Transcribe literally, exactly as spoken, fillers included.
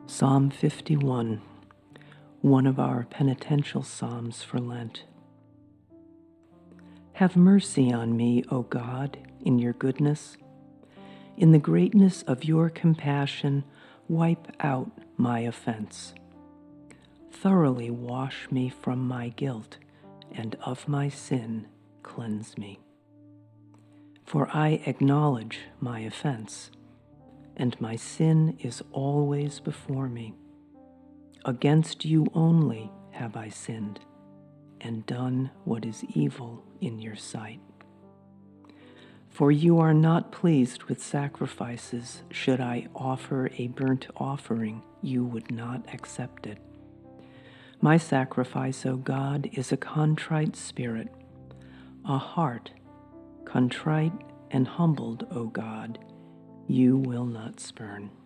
Psalm fifty-one, one of our penitential psalms for Lent. Have mercy on me, O God, in your goodness. In the greatness of your compassion, wipe out my offense. Thoroughly wash me from my guilt, and of my sin cleanse me. For I acknowledge my offense, and my sin is always before me. Against you only have I sinned, and done what is evil in your sight. For you are not pleased with sacrifices. Should I offer a burnt offering, you would not accept it. My sacrifice, O God, is a contrite spirit, a heart contrite and humbled, O God, you will not spurn.